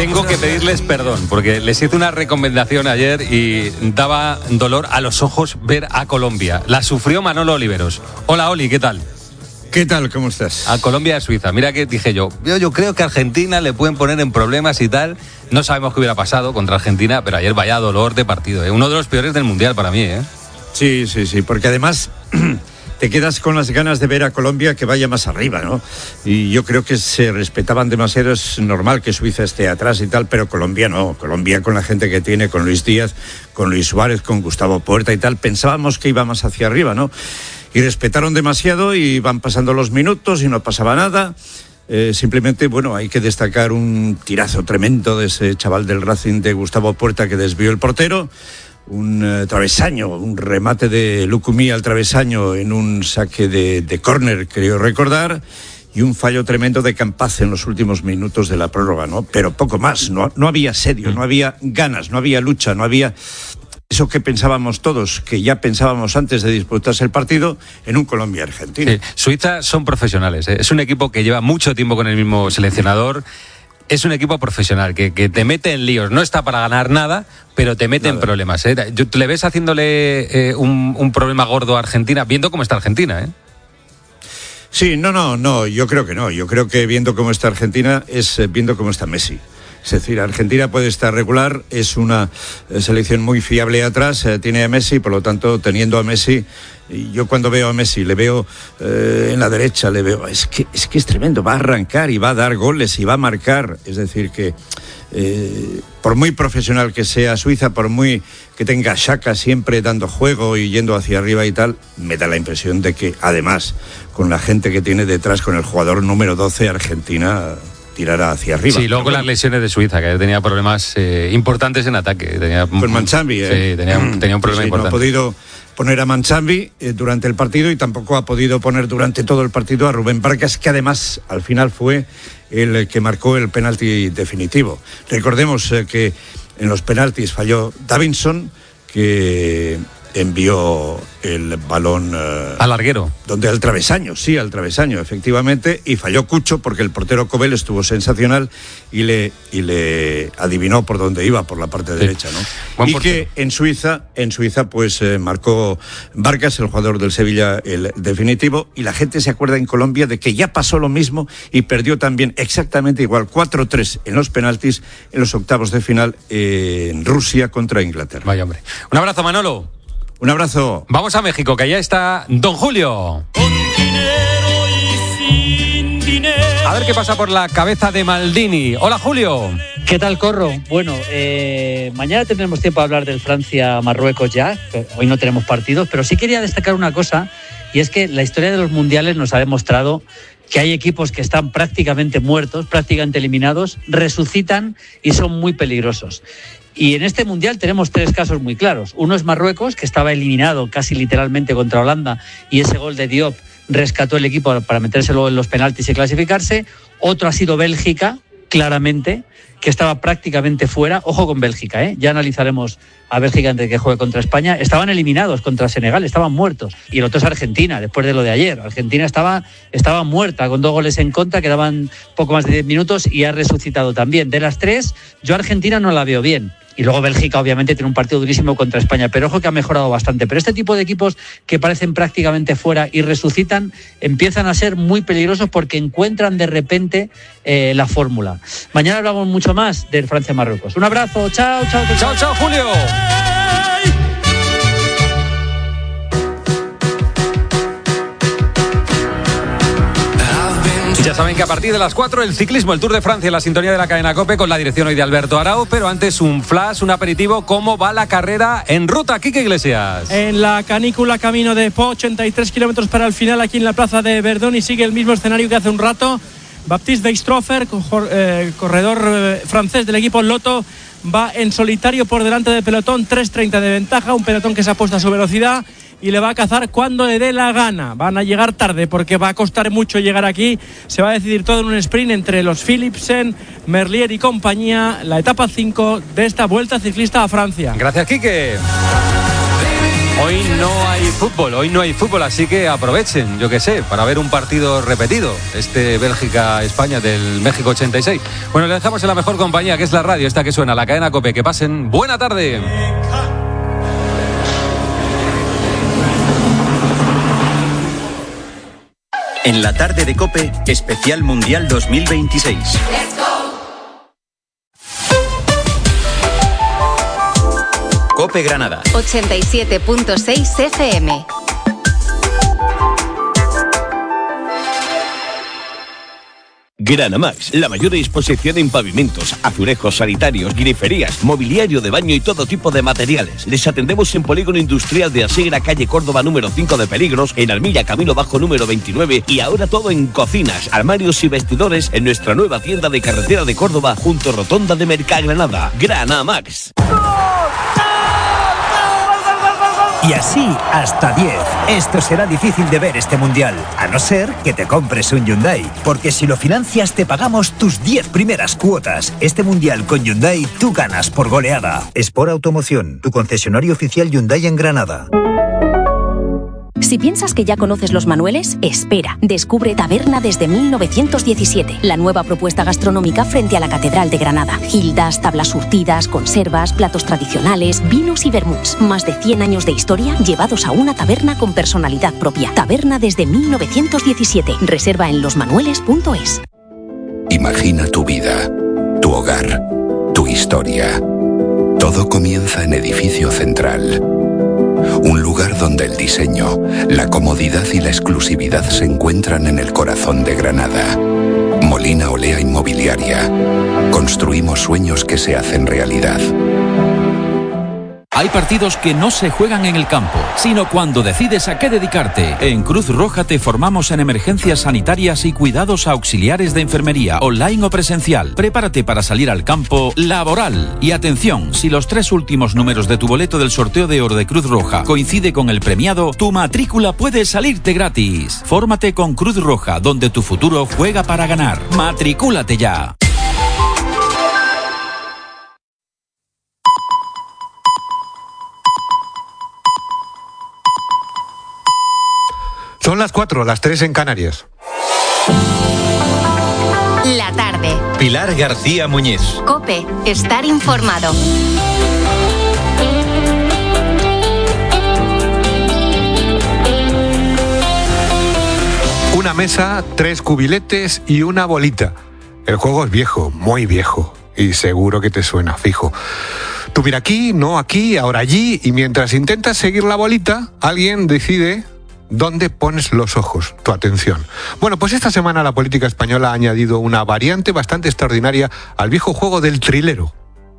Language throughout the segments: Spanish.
Tengo que pedirles perdón, porque les hice una recomendación ayer y daba dolor a los ojos ver a Colombia. La sufrió Manolo Oliveros. Hola, Oli, ¿qué tal? ¿Qué tal? ¿Cómo estás? A Colombia y a Suiza. Mira que dije yo creo que a Argentina le pueden poner en problemas y tal. No sabemos qué hubiera pasado contra Argentina, pero ayer vaya dolor de partido, ¿eh? Uno de los peores del Mundial para mí, ¿eh? Sí, porque además te quedas con las ganas de ver a Colombia que vaya más arriba, ¿no? Y yo creo que se respetaban demasiado. Es normal que Suiza esté atrás y tal, pero Colombia no. Colombia, con la gente que tiene, con Luis Díaz, con Luis Suárez, con Gustavo Puerta y tal, pensábamos que iba más hacia arriba, ¿no? Y respetaron demasiado y van pasando los minutos y no pasaba nada. Simplemente, hay que destacar un tirazo tremendo de ese chaval del Racing, de Gustavo Puerta, que desvió el portero. Un travesaño, un remate de Lucumí al travesaño en un saque de córner, creo recordar. Y un fallo tremendo de Campaz en los últimos minutos de la prórroga, ¿no? Pero poco más, no había serio, no había ganas, no había lucha, no había eso que pensábamos todos, que ya pensábamos antes de disputarse el partido, en un Colombia-Argentina. Sí, Suiza son profesionales, ¿eh? Es un equipo que lleva mucho tiempo con el mismo seleccionador. Es un equipo profesional que te mete en líos. No está para ganar nada, pero te mete en problemas, ¿eh? ¿Le ves haciéndole un problema gordo a Argentina, viendo cómo está Argentina, eh? Sí, no, yo creo que no. Yo creo que viendo cómo está Argentina es viendo cómo está Messi. Es decir, Argentina puede estar regular, es una selección muy fiable atrás, tiene a Messi, por lo tanto, teniendo a Messi, yo cuando veo a Messi, le veo en la derecha, le veo, es que es tremendo, va a arrancar y va a dar goles y va a marcar. Es decir, que por muy profesional que sea Suiza, por muy que tenga Xhaka siempre dando juego y yendo hacia arriba y tal, me da la impresión de que, además, con la gente que tiene detrás, con el jugador número 12, Argentina tirará hacia arriba. Sí, luego con las lesiones de Suiza, que tenía problemas importantes en ataque. Con Manchambi, Sí, tenía un problema importante. No ha podido poner a Manchambi durante el partido y tampoco ha podido poner durante todo el partido a Rubén Vargas, que además al final fue el que marcó el penalti definitivo. Recordemos que en los penaltis falló Davinson, que envió el balón al larguero, donde al travesaño, efectivamente, y falló Cucho porque el portero Cobel estuvo sensacional y le adivinó por dónde iba, por la parte derecha, ¿no? Buen y portero. Que en Suiza pues marcó Vargas, el jugador del Sevilla, el definitivo, y la gente se acuerda en Colombia de que ya pasó lo mismo y perdió también exactamente igual 4-3 en los penaltis en los octavos de final en Rusia contra Inglaterra. Vaya hombre. Un abrazo, Manolo. Un abrazo. Vamos a México, que allá está Don Julio. Con dinero y sin dinero. A ver qué pasa por la cabeza de Maldini. Hola, Julio. ¿Qué tal, Corro? Bueno, mañana tendremos tiempo a hablar del Francia-Marruecos ya. Hoy no tenemos partidos, pero sí quería destacar una cosa, y es que la historia de los mundiales nos ha demostrado que hay equipos que están prácticamente muertos, prácticamente eliminados, resucitan y son muy peligrosos. Y en este mundial tenemos tres casos muy claros. Uno es Marruecos, que estaba eliminado casi literalmente contra Holanda, y ese gol de Diop rescató el equipo para meterse luego en los penaltis y clasificarse. Otro ha sido Bélgica, claramente, que estaba prácticamente fuera. Ojo con Bélgica, ¿eh? Ya analizaremos a Bélgica antes de que juegue contra España. Estaban eliminados contra Senegal, estaban muertos. Y el otro es Argentina, después de lo de ayer. Argentina estaba muerta, con 2 goles en contra, quedaban poco más de 10 minutos y ha resucitado también. De las tres, yo a Argentina no la veo bien. Y luego Bélgica, obviamente, tiene un partido durísimo contra España, pero ojo que ha mejorado bastante. Pero este tipo de equipos que parecen prácticamente fuera y resucitan, empiezan a ser muy peligrosos porque encuentran de repente la fórmula. Mañana hablamos mucho más del Francia-Marruecos. Un abrazo, chao, Julio. Ya saben que a partir de las 4 el ciclismo, el Tour de Francia, en la sintonía de la cadena COPE, con la dirección hoy de Alberto Arau, pero antes un flash, un aperitivo. ¿Cómo va la carrera en ruta, Quique Iglesias? En la canícula camino de Po, 83 kilómetros para el final aquí en la plaza de Verdun, y sigue el mismo escenario que hace un rato. Baptiste Weistrofer, corredor francés del equipo Lotto, va en solitario por delante del pelotón, 3:30 de ventaja, un pelotón que se ha puesto a su velocidad y le va a cazar cuando le dé la gana. Van a llegar tarde porque va a costar mucho llegar aquí. Se va a decidir todo en un sprint entre los Philipsen, Merlier y compañía, la etapa 5 de esta Vuelta Ciclista a Francia. Gracias, Quique. Hoy no hay fútbol, así que aprovechen, yo qué sé, para ver un partido repetido, Bélgica-España del México 86. Bueno, le dejamos en la mejor compañía, que es la radio, esta que suena, la cadena COPE. Que pasen buena tarde. En la tarde de COPE, especial Mundial 2026. COPE Granada 87.6 FM. Granamax, la mayor disposición en pavimentos, azulejos, sanitarios, griferías, mobiliario de baño y todo tipo de materiales. Les atendemos en Polígono Industrial de Asegra, calle Córdoba número 5 de Peligros, en Armilla, Camino Bajo número 29, y ahora todo en cocinas, armarios y vestidores en nuestra nueva tienda de carretera de Córdoba, junto Rotonda de Mercagranada. Granamax. Y así hasta 10. Esto será difícil de ver este Mundial, a no ser que te compres un Hyundai. Porque si lo financias te pagamos tus 10 primeras cuotas. Este Mundial con Hyundai tú ganas por goleada. Sport Automoción, tu concesionario oficial Hyundai en Granada. Si piensas que ya conoces Los Manueles, espera. Descubre Taberna desde 1917, la nueva propuesta gastronómica frente a la Catedral de Granada. Gildas, tablas surtidas, conservas, platos tradicionales, vinos y vermuts. Más de 100 años de historia llevados a una taberna con personalidad propia. Taberna desde 1917. Reserva en losmanueles.es. Imagina tu vida, tu hogar, tu historia. Todo comienza en Edificio Central. Un lugar donde el diseño, la comodidad y la exclusividad se encuentran en el corazón de Granada. Molina Olea Inmobiliaria. Construimos sueños que se hacen realidad. Hay partidos que no se juegan en el campo, sino cuando decides a qué dedicarte. En Cruz Roja te formamos en emergencias sanitarias y cuidados auxiliares de enfermería, online o presencial. Prepárate para salir al campo laboral. Y atención, si los 3 últimos números de tu boleto del sorteo de oro de Cruz Roja coincide con el premiado, tu matrícula puede salirte gratis. Fórmate con Cruz Roja, donde tu futuro juega para ganar. Matricúlate ya. Son las 4, las 3 en Canarias. La tarde. Pilar García Muñiz. COPE, estar informado. Una mesa, 3 cubiletes y una bolita. El juego es viejo, muy viejo. Y seguro que te suena, fijo. Tú mira aquí, no aquí, ahora allí. Y mientras intentas seguir la bolita, alguien decide ¿dónde pones los ojos, tu atención? Bueno, pues esta semana la política española ha añadido una variante bastante extraordinaria al viejo juego del trilero.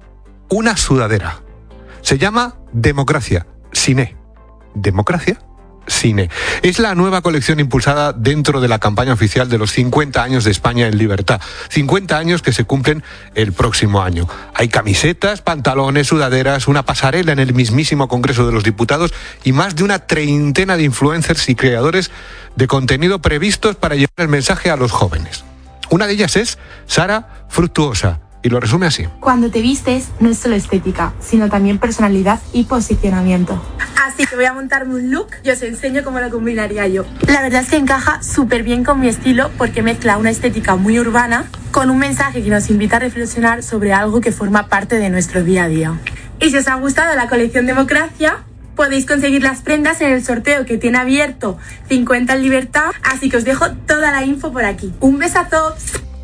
Una sudadera. Se llama Democracia, Cine. ¿Democracia? Cine. Es la nueva colección impulsada dentro de la campaña oficial de los 50 años de España en libertad. 50 años que se cumplen el próximo año. Hay camisetas, pantalones, sudaderas, una pasarela en el mismísimo Congreso de los Diputados y más de una treintena de influencers y creadores de contenido previstos para llevar el mensaje a los jóvenes. Una de ellas es Sara Fructuosa. Y lo resume así. Cuando te vistes no es solo estética, sino también personalidad y posicionamiento. Así que voy a montarme un look y os enseño cómo lo combinaría yo. La verdad es que encaja súper bien con mi estilo porque mezcla una estética muy urbana con un mensaje que nos invita a reflexionar sobre algo que forma parte de nuestro día a día. Y si os ha gustado la colección Democracia, podéis conseguir las prendas en el sorteo que tiene abierto 50 en libertad, así que os dejo toda la info por aquí. Un besazo.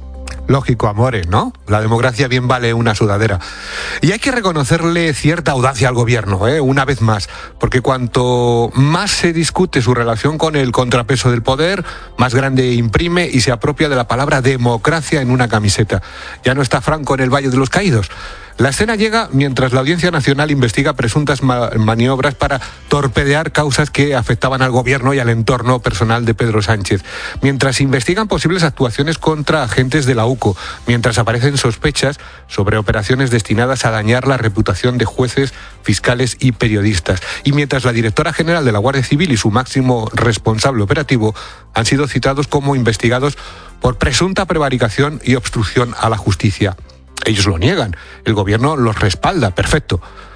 Lógico, amores, ¿no? La democracia bien vale una sudadera. Y hay que reconocerle cierta audacia al gobierno, una vez más, porque cuanto más se discute su relación con el contrapeso del poder, más grande imprime y se apropia de la palabra democracia en una camiseta. Ya no está Franco en el Valle de los Caídos. La escena llega mientras la Audiencia Nacional investiga presuntas maniobras para torpedear causas que afectaban al gobierno y al entorno personal de Pedro Sánchez. Mientras investigan posibles actuaciones contra agentes de la UCO. Mientras aparecen sospechas sobre operaciones destinadas a dañar la reputación de jueces, fiscales y periodistas. Y mientras la directora general de la Guardia Civil y su máximo responsable operativo han sido citados como investigados por presunta prevaricación y obstrucción a la justicia. Ellos lo niegan, el gobierno los respalda, perfecto.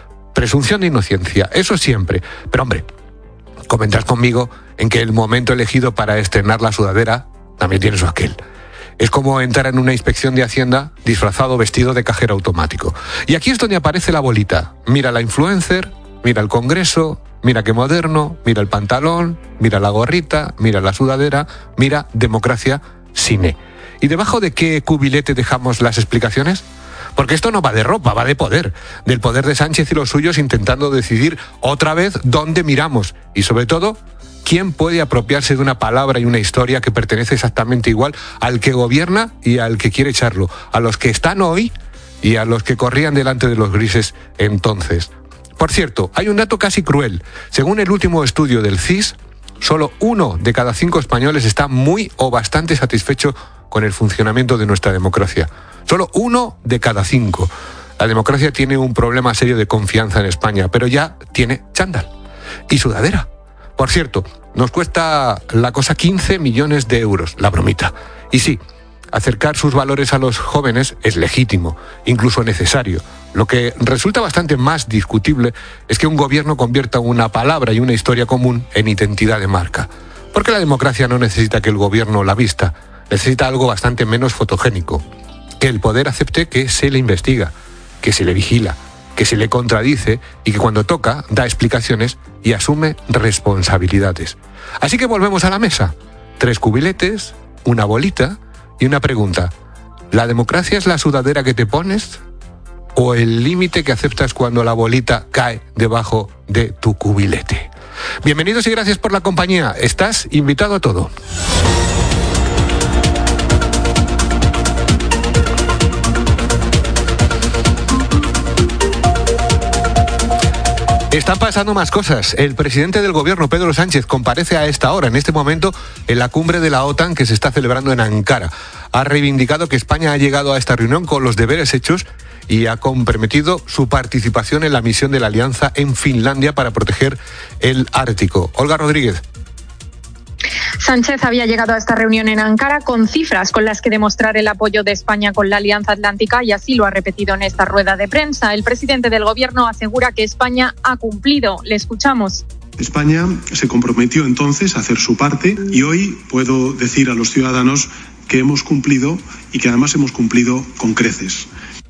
presunción de inocencia, eso siempre. Pero hombre, comentarás conmigo en que el momento elegido para estrenar la sudadera también tiene su aquel. Es como entrar en una inspección de Hacienda disfrazado vestido de cajero automático. Y aquí es donde aparece la bolita. Mira la influencer, mira el Congreso, mira qué moderno, mira el pantalón, mira la gorrita, mira la sudadera, mira democracia cine. ¿Y debajo de qué cubilete dejamos las explicaciones? Porque esto no va de ropa, va de poder. Del poder de Sánchez y los suyos intentando decidir otra vez dónde miramos. Y sobre todo, ¿quién puede apropiarse de una palabra y una historia que pertenece exactamente igual al que gobierna y al que quiere echarlo? A los que están hoy y a los que corrían delante de los grises entonces. Por cierto, hay un dato casi cruel. Según el último estudio del CIS, solo 1 de cada 5 españoles está muy o bastante satisfecho con el funcionamiento de nuestra democracia. Solo 1 de cada 5. La democracia tiene un problema serio de confianza en España, pero ya tiene chándal y sudadera. Por cierto, nos cuesta la cosa 15 millones de euros, la bromita. Y sí, acercar sus valores a los jóvenes es legítimo, incluso necesario. Lo que resulta bastante más discutible es que un gobierno convierta una palabra y una historia común en identidad de marca. Porque la democracia no necesita que el gobierno la vista, necesita algo bastante menos fotogénico. Que el poder acepte que se le investiga, que se le vigila, que se le contradice y que cuando toca da explicaciones y asume responsabilidades. Así que volvemos a la mesa. 3 cubiletes, una bolita y una pregunta. ¿La democracia es la sudadera que te pones o el límite que aceptas cuando la bolita cae debajo de tu cubilete? Bienvenidos y gracias por la compañía. Estás invitado a todo. Están pasando más cosas. El presidente del gobierno, Pedro Sánchez, comparece a esta hora, en este momento, en la cumbre de la OTAN que se está celebrando en Ankara. Ha reivindicado que España ha llegado a esta reunión con los deberes hechos y ha comprometido su participación en la misión de la Alianza en Finlandia para proteger el Ártico. Olga Rodríguez. Sánchez había llegado a esta reunión en Ankara con cifras con las que demostrar el apoyo de España con la Alianza Atlántica y así lo ha repetido en esta rueda de prensa. El presidente del Gobierno asegura que España ha cumplido. Le escuchamos. España se comprometió entonces a hacer su parte y hoy puedo decir a los ciudadanos que hemos cumplido y que además hemos cumplido con creces.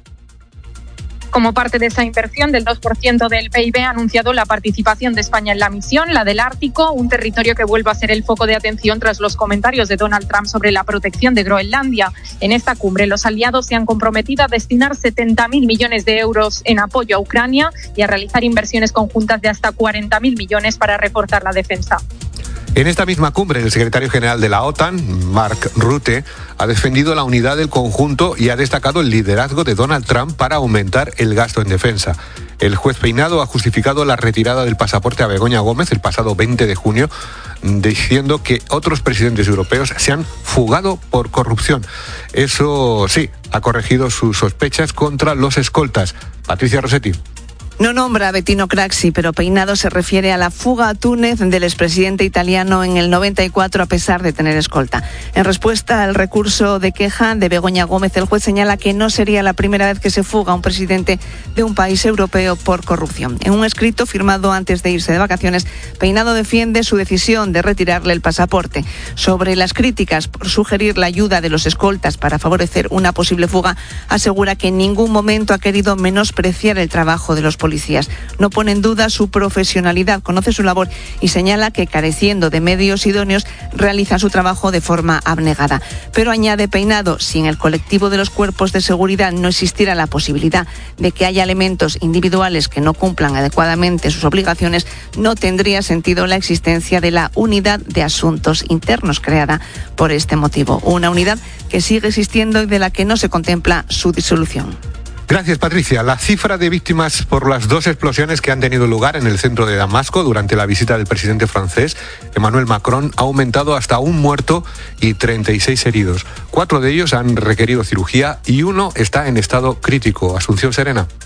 Como parte de esa inversión del 2% del PIB, ha anunciado la participación de España en la misión, la del Ártico, un territorio que vuelve a ser el foco de atención tras los comentarios de Donald Trump sobre la protección de Groenlandia. En esta cumbre, los aliados se han comprometido a destinar 70.000 millones de euros en apoyo a Ucrania y a realizar inversiones conjuntas de hasta 40.000 millones para reforzar la defensa. En esta misma cumbre, el secretario general de la OTAN, Mark Rutte, ha defendido la unidad del conjunto y ha destacado el liderazgo de Donald Trump para aumentar el gasto en defensa. El juez Peinado ha justificado la retirada del pasaporte a Begoña Gómez el pasado 20 de junio, diciendo que otros presidentes europeos se han fugado por corrupción. Eso sí, ha corregido sus sospechas contra los escoltas. Patricia Rossetti. No nombra a Bettino Craxi, pero Peinado se refiere a la fuga a Túnez del expresidente italiano en el 94 a pesar de tener escolta. En respuesta al recurso de queja de Begoña Gómez, el juez señala que no sería la primera vez que se fuga un presidente de un país europeo por corrupción. En un escrito firmado antes de irse de vacaciones, Peinado defiende su decisión de retirarle el pasaporte. Sobre las críticas por sugerir la ayuda de los escoltas para favorecer una posible fuga, asegura que en ningún momento ha querido menospreciar el trabajo de los policías. No pone en duda su profesionalidad, conoce su labor y señala que, careciendo de medios idóneos, realiza su trabajo de forma abnegada. Pero añade Peinado, si en el colectivo de los cuerpos de seguridad no existiera la posibilidad de que haya elementos individuales que no cumplan adecuadamente sus obligaciones, no tendría sentido la existencia de la Unidad de Asuntos Internos creada por este motivo. Una unidad que sigue existiendo y de la que no se contempla su disolución. Gracias, Patricia. La cifra de víctimas por las 2 explosiones que han tenido lugar en el centro de Damasco durante la visita del presidente francés, Emmanuel Macron, ha aumentado hasta 1 muerto y 36 heridos. 4 de ellos han requerido cirugía y 1 está en estado crítico. Asunción Serena.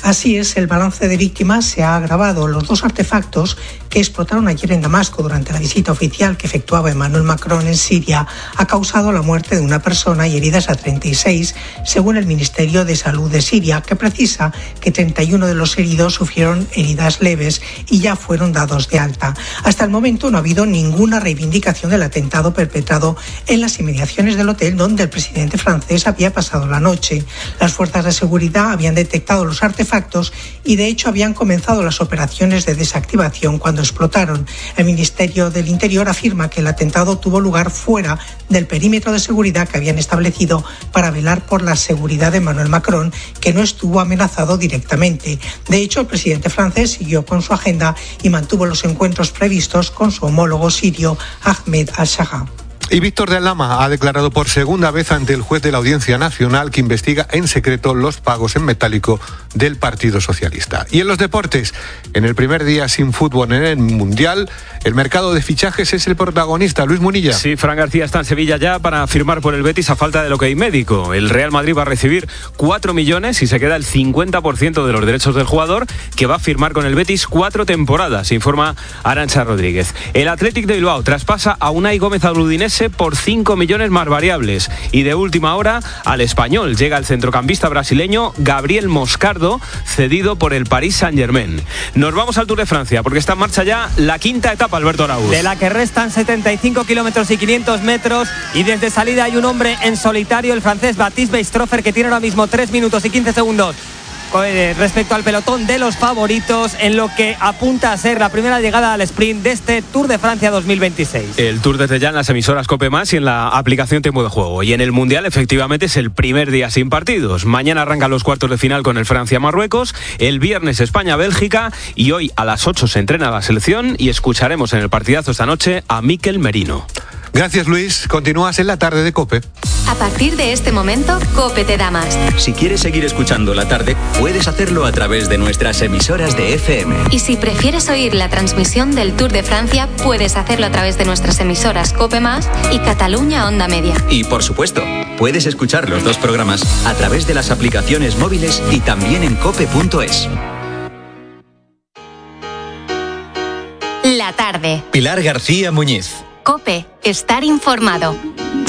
Así es, el balance de víctimas se ha agravado. Los dos artefactos que explotaron ayer en Damasco durante la visita oficial que efectuaba Emmanuel Macron en Siria ha causado la muerte de una persona y heridas a 36, según el Ministerio de Salud de Siria, que precisa que 31 de los heridos sufrieron heridas leves y ya fueron dados de alta. Hasta el momento no ha habido ninguna reivindicación del atentado perpetrado en las inmediaciones del hotel donde el presidente francés había pasado la noche. Las fuerzas de seguridad habían detectado los artefactos y de hecho habían comenzado las operaciones de desactivación cuando explotaron. El Ministerio del Interior afirma que el atentado tuvo lugar fuera del perímetro de seguridad que habían establecido para velar por la seguridad de Emmanuel Macron, que no estuvo amenazado directamente. De hecho, el presidente francés siguió con su agenda y mantuvo los encuentros previstos con su homólogo sirio Ahmed al-Shara. Y Víctor de Lama ha declarado por segunda vez ante el juez de la Audiencia Nacional que investiga en secreto los pagos en metálico del Partido Socialista. Y en los deportes, en el primer día sin fútbol en el Mundial, el mercado de fichajes es el protagonista. Luis Munilla. Sí, Fran García está en Sevilla ya para firmar por el Betis a falta de lo que hay médico. El Real Madrid va a recibir 4 millones y se queda el 50% de los derechos del jugador, que va a firmar con el Betis 4 temporadas, informa Arantxa Rodríguez. El Athletic de Bilbao traspasa a Unai Gómez al Udinese por 5 millones más variables. Y de última hora, al Español llega el centrocampista brasileño Gabriel Moscardo, cedido por el Paris Saint-Germain. Nos vamos al Tour de Francia, porque está en marcha ya la quinta etapa, Alberto Araúz. De la que restan 75 kilómetros y 500 metros, y desde salida hay un hombre en solitario, el francés Baptiste Weistrofer, que tiene ahora mismo 3 minutos y 15 segundos respecto al pelotón de los favoritos, en lo que apunta a ser la primera llegada al sprint de este Tour de Francia 2026. El Tour desde ya en las emisoras COPE+ y en la aplicación Tiempo de Juego. Y en el Mundial, efectivamente, es el primer día sin partidos. Mañana arrancan los cuartos de final con el Francia-Marruecos, el viernes España-Bélgica, y hoy a las 8 se entrena la selección y escucharemos en el partidazo esta noche a Mikel Merino. Gracias, Luis. Continúas en la tarde de COPE. A partir de este momento, COPE te da más. Si quieres seguir escuchando la tarde, puedes hacerlo a través de nuestras emisoras de FM. Y si prefieres oír la transmisión del Tour de Francia, puedes hacerlo a través de nuestras emisoras COPE+ y Cataluña Onda Media. Y por supuesto, puedes escuchar los dos programas a través de las aplicaciones móviles y también en cope.es. La tarde. Pilar García Muñiz. COPE, estar informado.